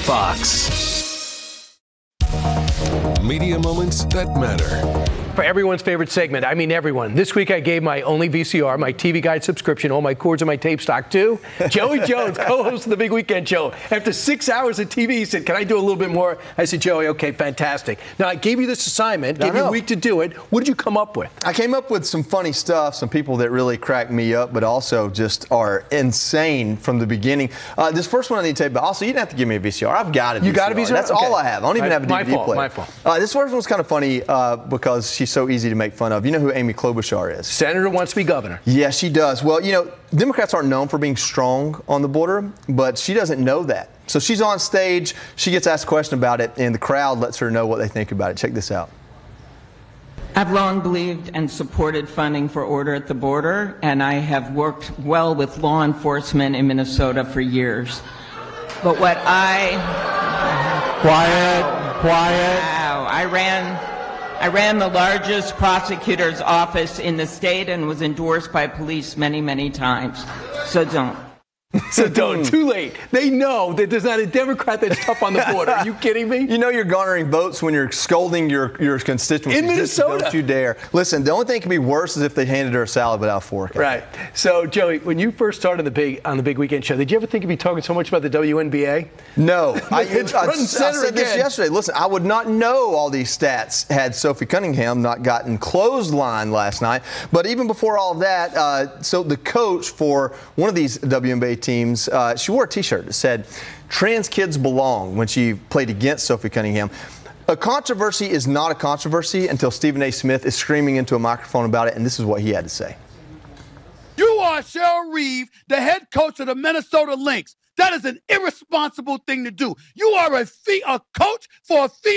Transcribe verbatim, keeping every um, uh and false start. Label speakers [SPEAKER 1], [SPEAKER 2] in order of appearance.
[SPEAKER 1] Fox. Media moments that matter.
[SPEAKER 2] For everyone's favorite segment, I mean everyone. This week I gave my only V C R, my T V Guide subscription, all my cords and my tape stock to Joey Jones, co-host of the Big Weekend Show. After six hours of T V, he said, can I do a little bit more? I said, Joey, okay, fantastic. Now, I gave you this assignment, gave you a week to do it. What did you come up with?
[SPEAKER 3] I came up with some funny stuff, some people that really crack me up, but also just are insane from the beginning. Uh, this first one I need to tell you, but also you didn't have to give me a V C R. I've got a V C R.
[SPEAKER 2] You got a V C R?
[SPEAKER 3] That's
[SPEAKER 2] okay.
[SPEAKER 3] all I have. I don't even have a D V D
[SPEAKER 2] my fault,
[SPEAKER 3] player.
[SPEAKER 2] My fault.
[SPEAKER 3] Uh, this first one's kind of funny uh, because she's so easy to make fun of. You know who Amy Klobuchar is?
[SPEAKER 2] Senator wants to be governor.
[SPEAKER 3] Yeah, she does. Well, you know, Democrats aren't known for being strong on the border, but she doesn't know that. So she's on stage, she gets asked a question about it, and the crowd lets her know what they think about it. Check this out.
[SPEAKER 4] I've long believed and supported funding for Order at the Border, and I have worked well with law enforcement in Minnesota for years. But what I...
[SPEAKER 5] Quiet, quiet.
[SPEAKER 4] Wow, I ran... I ran the largest prosecutor's office in the state and was endorsed by police many, many times. So don't.
[SPEAKER 2] So don't. Too late. They know that there's not a Democrat that's tough on the border. Are you kidding me?
[SPEAKER 3] You know you're garnering votes when you're scolding your, your constituents.
[SPEAKER 2] In Minnesota.
[SPEAKER 3] Don't you dare. Listen, the only thing that could be worse is if they handed her a salad without a fork.
[SPEAKER 2] Right. So, Joey, when you first started the big on the Big Weekend Show, did you ever think you'd be talking so much about the W N B A?
[SPEAKER 3] No. I,
[SPEAKER 2] it's
[SPEAKER 3] I, I,
[SPEAKER 2] front and center
[SPEAKER 3] I said
[SPEAKER 2] again.
[SPEAKER 3] this yesterday. Listen, I would not know all these stats had Sophie Cunningham not gotten clotheslined last night. But even before all of that, uh, so the coach for one of these W N B A teams, uh, she wore a T-shirt that said, "Trans kids belong," when she played against Sophie Cunningham. A controversy is not a controversy until Stephen A. Smith is screaming into a microphone about it, and this is what he had to say.
[SPEAKER 6] You are Cheryl Reeve, the head coach of the Minnesota Lynx. That is an irresponsible thing to do. You are a, fee- a coach for a female